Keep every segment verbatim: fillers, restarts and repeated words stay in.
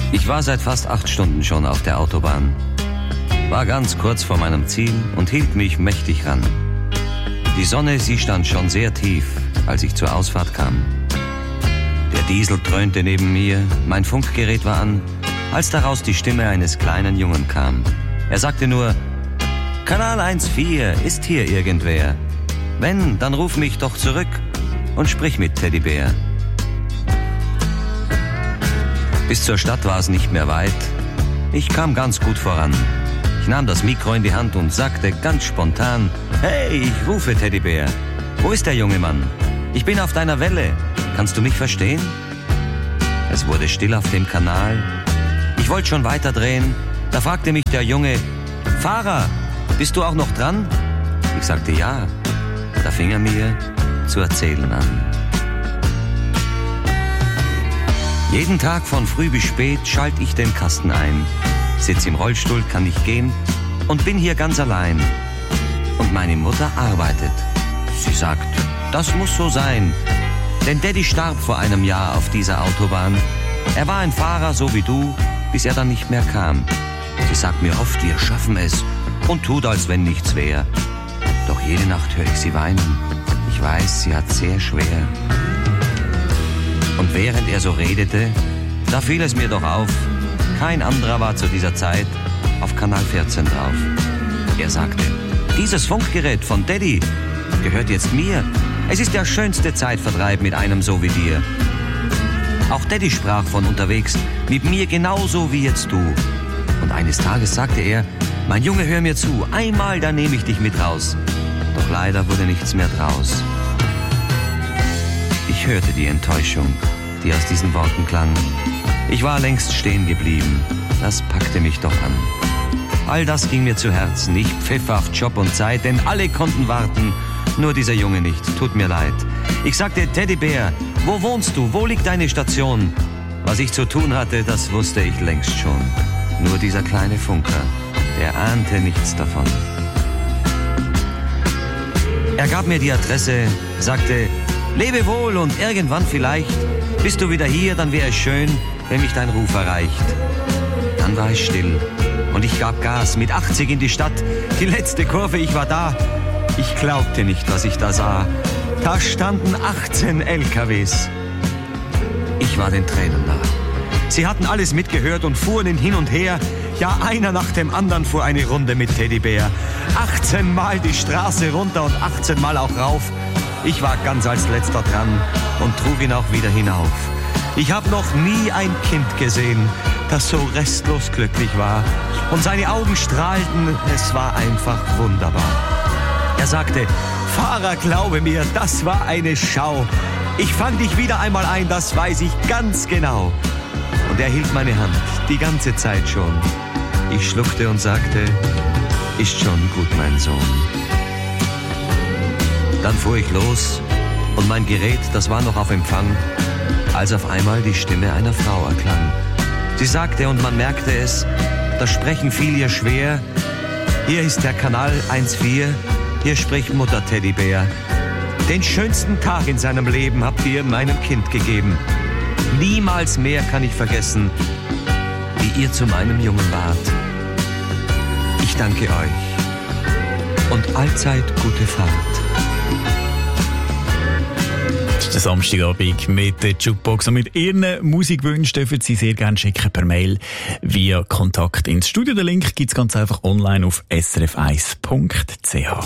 Ich war seit fast acht Stunden schon auf der Autobahn. War ganz kurz vor meinem Ziel und hielt mich mächtig ran. Die Sonne, sie stand schon sehr tief, als ich zur Ausfahrt kam. Der Diesel dröhnte neben mir, mein Funkgerät war an, als daraus die Stimme eines kleinen Jungen kam. Er sagte nur: Kanal eins vier, ist hier irgendwer? Wenn, dann ruf mich doch zurück und sprich mit Teddybär. Bis zur Stadt war es nicht mehr weit. Ich kam ganz gut voran. Ich nahm das Mikro in die Hand und sagte ganz spontan: Hey, ich rufe Teddybär. Wo ist der junge Mann? Ich bin auf deiner Welle. Kannst du mich verstehen? Es wurde still auf dem Kanal. Ich wollte schon weiterdrehen. Da fragte mich der Junge: Fahrer, bist du auch noch dran? Ich sagte ja. Da fing er mir zu erzählen an. Jeden Tag von früh bis spät schalte ich den Kasten ein. Sitz im Rollstuhl, kann nicht gehen und bin hier ganz allein. Und meine Mutter arbeitet. Sie sagt, das muss so sein. Denn Daddy starb vor einem Jahr auf dieser Autobahn. Er war ein Fahrer, so wie du, bis er dann nicht mehr kam. Sie sagt mir oft, wir schaffen es und tut, als wenn nichts wär. Doch jede Nacht höre ich sie weinen. Ich weiß, sie hat sehr schwer. Und während er so redete, da fiel es mir doch auf, kein anderer war zu dieser Zeit auf Kanal vierzehn drauf. Er sagte, dieses Funkgerät von Daddy gehört jetzt mir. Es ist der schönste Zeitvertreib mit einem so wie dir. Auch Daddy sprach von unterwegs, mit mir genauso wie jetzt du. Und eines Tages sagte er, mein Junge, hör mir zu, einmal, da nehme ich dich mit raus. Doch leider wurde nichts mehr draus. Ich hörte die Enttäuschung, die aus diesen Worten klang. Ich war längst stehen geblieben, das packte mich doch an. All das ging mir zu Herzen, ich pfiff auf Job und Zeit, denn alle konnten warten, nur dieser Junge nicht, tut mir leid. Ich sagte, Teddybär, wo wohnst du, wo liegt deine Station? Was ich zu tun hatte, das wusste ich längst schon. Nur dieser kleine Funker, der ahnte nichts davon. Er gab mir die Adresse, sagte, lebe wohl und irgendwann vielleicht bist du wieder hier, dann wäre es schön, wenn mich dein Ruf erreicht. Dann war es still und ich gab Gas mit achtzig in die Stadt. Die letzte Kurve, ich war da. Ich glaubte nicht, was ich da sah. Da standen achtzehn L K Ws. Ich war den Tränen nah. Sie hatten alles mitgehört und fuhren hin und her. Ja, einer nach dem anderen fuhr eine Runde mit Teddybär. achtzehn Mal die Straße runter und achtzehn Mal auch rauf. Ich war ganz als letzter dran und trug ihn auch wieder hinauf. Ich habe noch nie ein Kind gesehen, das so restlos glücklich war. Und seine Augen strahlten, es war einfach wunderbar. Er sagte, Fahrer, glaube mir, das war eine Schau. Ich fang dich wieder einmal ein, das weiß ich ganz genau. Und er hielt meine Hand, die ganze Zeit schon. Ich schluckte und sagte, ist schon gut, mein Sohn. Dann fuhr ich los und mein Gerät, das war noch auf Empfang, als auf einmal die Stimme einer Frau erklang. Sie sagte, und man merkte es, das Sprechen fiel ihr schwer, hier ist der Kanal eins vier, hier spricht Mutter Teddybär. Den schönsten Tag in seinem Leben habt ihr meinem Kind gegeben. Niemals mehr kann ich vergessen, wie ihr zu meinem Jungen wart. Ich danke euch und allzeit gute Fahrt. Das ist der Samstagabend mit der Jukebox und mit Ihren Musikwünschen dürfen Sie sehr gerne schicken per Mail via Kontakt ins Studio. Den Link gibt es ganz einfach online auf s r f eins punkt c h.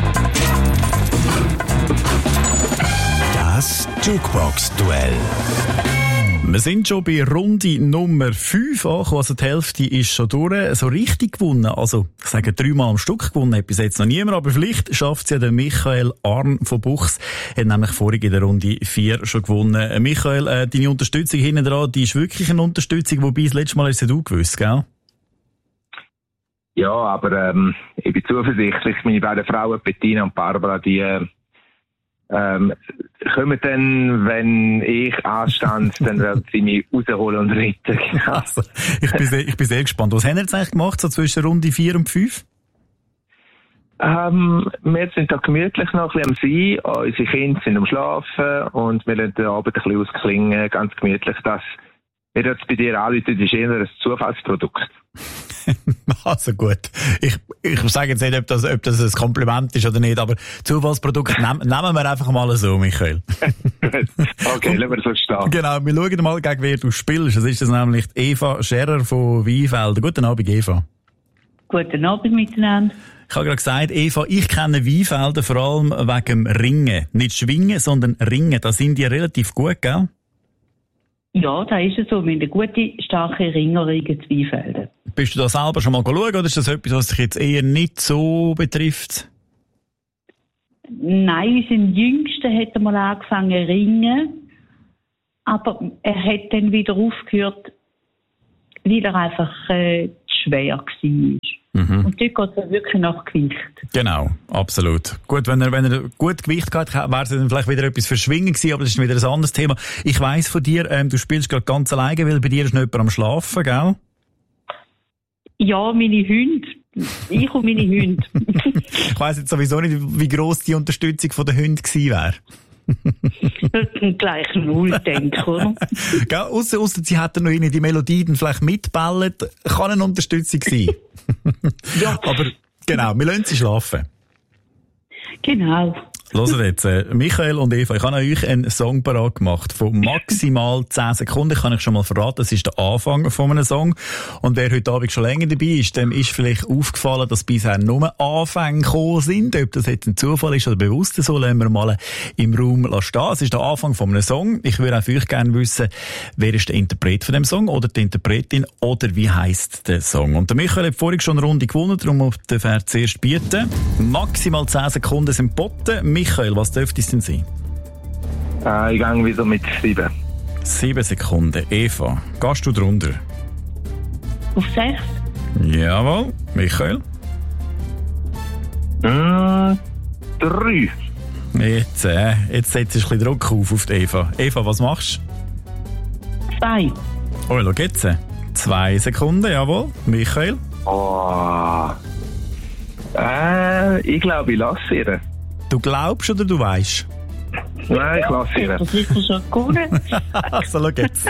Das Jukebox-Duell. Wir sind schon bei Runde Nummer fünf angekommen, also die Hälfte ist schon durch. So richtig gewonnen, also ich sage dreimal am Stück gewonnen, hat bis jetzt noch niemand, aber vielleicht schafft es ja der Michael Arn von Buchs, hat nämlich vorhin in der Runde vier schon gewonnen. Michael, äh, deine Unterstützung hinten dran, die ist wirklich eine Unterstützung, wobei das letzte Mal ist es du gewusst, gell? Ja, aber ähm, ich bin zuversichtlich, meine beiden Frauen, Bettina und Barbara, die äh, Ähm, kommen dann, wenn ich anstand, dann werden sie mich rausholen und retten. Also, ich, bin sehr, ich bin sehr gespannt. Was haben wir jetzt eigentlich gemacht, so zwischen Runde vier und fünf? Ähm, wir sind da gemütlich noch ein bisschen am Sein. Unsere Kinder sind am Schlafen und wir lassen den Abend ein bisschen ausklingen, ganz gemütlich, dass Mir jetzt bei dir anrufen, ist eher ein Zufallsprodukt. Also gut. Ich, ich sage jetzt nicht, ob das, ob das ein Kompliment ist oder nicht, aber Zufallsprodukt nehm, nehmen wir einfach mal so, Michael. Okay, lassen wir so stehen. Genau, wir schauen mal, gegen wer du spielst. Das ist das nämlich Eva Scherer von Weinfelden. Guten Abend, Eva. Guten Abend miteinander. Ich habe gerade gesagt, Eva, ich kenne Weinfelden vor allem wegen dem Ringen. Nicht Schwingen, sondern Ringen. Da sind die relativ gut, gell? Ja, da ist es so. Wir haben eine gute, starke Ringerriege zu Weinfelden. Bist du da selber schon mal schauen, oder ist das etwas, was dich jetzt eher nicht so betrifft? Nein, unser Jüngster hat mal angefangen zu ringen, aber er hat dann wieder aufgehört, weil er einfach äh, zu schwer war. Mhm. Und dort geht es wirklich nach Gewicht. Genau, absolut. Gut, wenn er, wenn er gut Gewicht gehabt hätte, wäre es dann vielleicht wieder etwas für Schwingen gewesen, aber das ist wieder ein anderes Thema. Ich weiss von dir, ähm, du spielst gerade ganz alleine, weil bei dir ist noch jemand am Schlafen, gell? Ja, meine Hunde. Ich und meine Hunde. Ich weiss jetzt sowieso nicht, wie gross die Unterstützung von den Hunden gewesen wäre. Gleich null, denke ich, oder? Ausser, ausser sie hätten noch die Melodie dann vielleicht mitballen, kann eine Unterstützung sein. Ja. Aber genau, wir lassen sie schlafen. Genau. Hört jetzt, äh, Michael und Eva, ich habe euch einen Song parat gemacht von maximal zehn Sekunden. Ich kann euch schon mal verraten, das ist der Anfang von einem Song. Und wer heute Abend schon länger dabei ist, dem ist vielleicht aufgefallen, dass bisher nur Anfänge gekommen sind. Ob das jetzt ein Zufall ist oder bewusst so, lassen wir mal im Raum stehen. Es ist der Anfang von einem Song. Ich würde auch für euch gerne wissen, wer ist der Interpret von dem Song oder die Interpretin oder wie heisst der Song. Und der Michael hat vorhin schon eine Runde gewonnen, darum darf er zuerst bieten. Maximal zehn Sekunden sind geboten. Michael, was dürfte es denn sein? Äh, ich gehe wieder mit sieben. Sieben Sekunden. Eva, gehst du drunter? Auf sechs. Jawohl. Michael? Äh, drei. Jetzt, äh, jetzt setzt du ein bisschen Druck auf auf die Eva. Eva, was machst du? Zwei. Oh, schau jetzt. Zwei Sekunden, jawohl. Michael? Oh. Äh, ich glaube, ich lasse ihr. Du glaubst oder du weißt? Nein, ich lasse ihr. Das ist schon gut. Also, schau jetzt.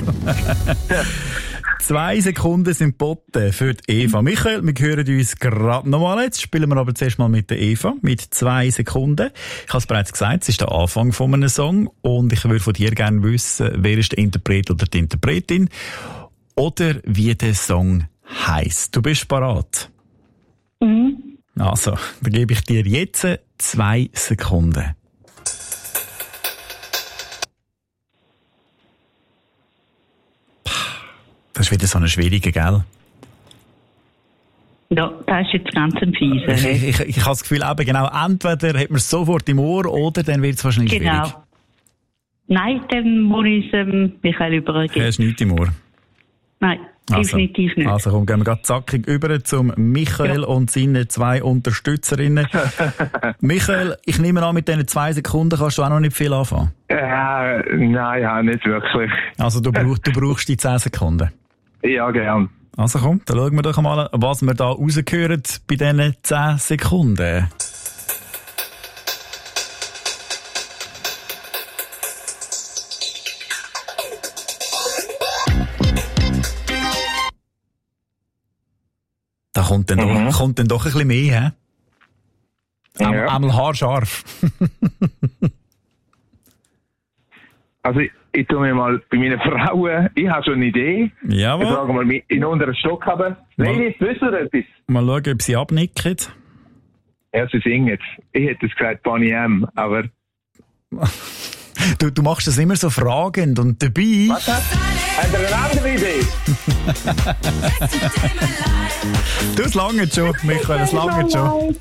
Zwei Sekunden sind geboten für die Eva. Michael, wir hören uns gerade nochmal. Jetzt spielen wir aber zuerst mal mit der Eva, mit zwei Sekunden. Ich habe es bereits gesagt, es ist der Anfang von einem Song und ich würde von dir gerne wissen, wer ist der Interpret oder die Interpretin oder wie der Song heisst. Du bist parat? Mhm. Also, dann gebe ich dir jetzt zwei Sekunden. Das ist wieder so eine schwierige, gell? Ja, das ist jetzt ganz ein Fieser. Ich, ich, ich, ich habe das Gefühl, eben genau, entweder hat man es sofort im Ohr oder dann wird es wahrscheinlich genau. schwierig. Nein, dann muss ich es ähm, Michael übergeben. Hast du nichts im Ohr? Nein. Also, definitiv nicht. Also komm, gehen wir gerade zackig über zum Michael ja. und seinen zwei Unterstützerinnen. Michael, ich nehme an, mit diesen zwei Sekunden kannst du auch noch nicht viel anfangen. Äh, nein, ja, nicht wirklich. Also du, brauch, du brauchst die zehn Sekunden? Ja, gern. Also komm, dann schauen wir doch mal, was wir da rausgehören bei diesen zehn Sekunden. Da kommt dann, mhm. doch, kommt dann doch ein bisschen mehr, hä? Ja. Einmal haarscharf. Also, ich, ich tue mir mal bei meinen Frauen, ich habe schon eine Idee. Jawohl. Ich frage mal in den unteren Stock haben. Nein, wissen Sie etwas? Mal schauen, ob sie abnicken. Ja, sie singen. Ich hätte es gesagt, Bonnie M, aber... Du, du machst das immer so fragend und dabei... Was hat? Hat er eine andere Idee? Du, es langt schon, Michael, es langt schon.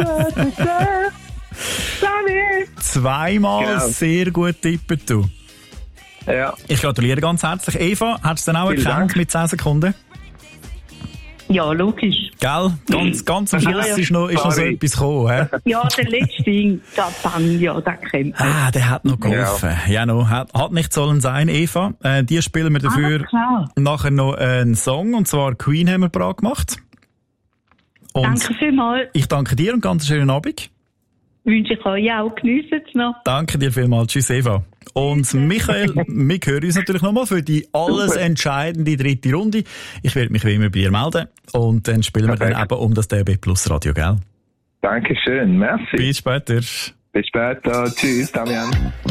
Zweimal genau. Sehr gut tippen, du. Ja. Ich gratuliere ganz herzlich. Eva, hast du es dann auch erkannt mit zehn Sekunden? Ja, logisch. Gell? Ganz, ganz am Schluss ja, ja. ist noch, ist noch so etwas gekommen, hä? Ja, der letzte Ding, der Bang, ja, der kennt man. Ah, der hat noch geholfen. Ja, ja no, hat, hat nicht sollen sein, Eva. Äh, die spielen wir dafür ah, nachher noch einen Song, und zwar Queen haben wir bereit gemacht. Und danke vielmals. Ich danke dir und ganz schönen Abend. wünsche ich euch auch. Geniessen es noch. Danke dir vielmals. Tschüss, Eva. Und Michael, wir hören uns natürlich nochmal für die alles entscheidende dritte Runde. Ich werde mich wie immer bei dir melden. Und dann spielen Perfekt. wir dann eben um das D A B Plus Radio, gell? Dankeschön, merci. Bis später. Bis später. Tschüss, Damian.